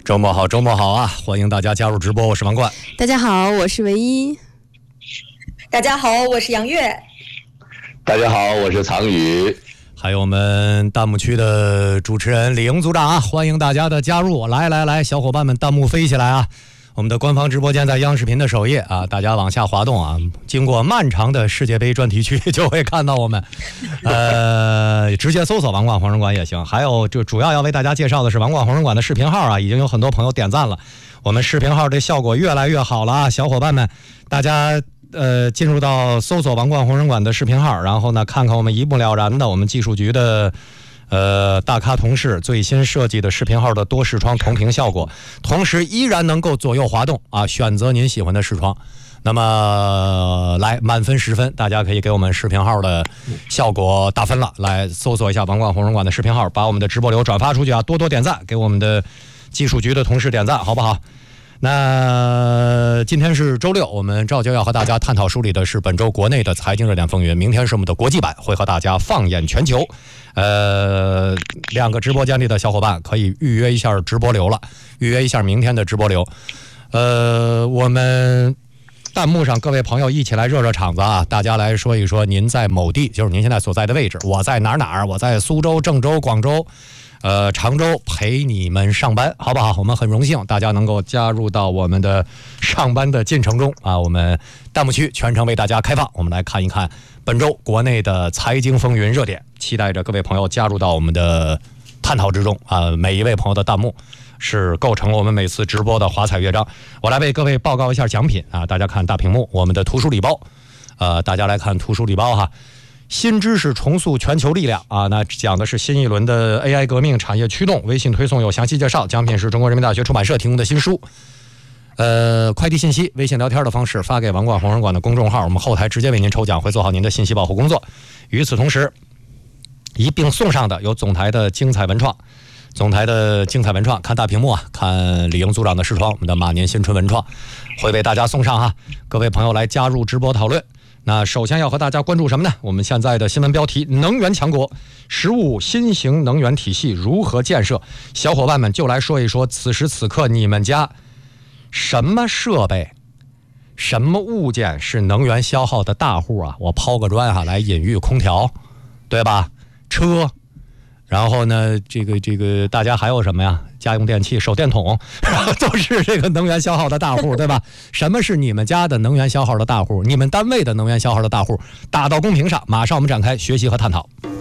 周末好，周末好啊！欢迎大家加入直播，我是王冠。 大家好，我是唯一。 大家好，我是杨月。 大家好，我是藏宇。 还有我们弹幕区的主持人李英组长啊，欢迎大家的加入！来，小伙伴们，弹幕飞起来啊！我们的官方直播间在央视频的首页啊，大家往下滑动啊，经过漫长的世界杯专题区就会看到我们，直接搜索王冠红人馆也行。还有就主要要为大家介绍的是王冠红人馆的视频号啊，已经有很多朋友点赞了，我们视频号的效果越来越好了啊，小伙伴们，大家进入到搜索王冠红人馆的视频号，然后呢看看我们一目了然的我们技术局的大咖同事最新设计的视频号的多视窗同屏效果，同时依然能够左右滑动啊，选择您喜欢的视窗。那么来满分10分，大家可以给我们视频号的效果打分了。来搜索一下王冠红人馆的视频号，把我们的直播流转发出去啊，多多点赞，给我们的技术局的同事点赞，好不好？那今天是周六，我们照旧要和大家探讨梳理的是本周国内的财经热点风云。明天是我们的国际版，会和大家放眼全球。两个直播间里的小伙伴可以预约一下直播流了，预约一下明天的直播流。我们弹幕上各位朋友一起来热场子啊！大家来说一说您在某地，就是您现在所在的位置。我在哪儿？我在苏州、郑州、广州。常州陪你们上班，好不好？我们很荣幸大家能够加入到我们的上班的进程中啊！我们弹幕区全程为大家开放，我们来看一看本周国内的财经风云热点，期待着各位朋友加入到我们的探讨之中啊！每一位朋友的弹幕是构成了我们每次直播的华彩乐章。我来为各位报告一下奖品啊！大家看大屏幕，我们的图书礼包，大家来看图书礼包哈。新知识重塑全球力量啊！那讲的是新一轮的 AI 革命产业驱动，微信推送有详细介绍。奖品是中国人民大学出版社提供的新书。快递信息，微信聊天的方式发给王冠红人馆的公众号，我们后台直接为您抽奖，会做好您的信息保护工作。与此同时，一并送上的有总台的精彩文创。看大屏幕啊，看李英组长的视窗，我们的马年新春文创会为大家送上哈。各位朋友来加入直播讨论。那首先要和大家关注什么呢？我们现在的新闻标题：能源强国，15新型能源体系如何建设？小伙伴们就来说一说，此时此刻你们家什么设备、什么物件是能源消耗的大户啊？我抛个砖哈，来隐喻空调，对吧？车。然后呢，这个大家还有什么呀？家用电器、手电筒，都是这个能源消耗的大户，对吧？什么是你们家的能源消耗的大户？你们单位的能源消耗的大户？打到公屏上，马上我们展开学习和探讨。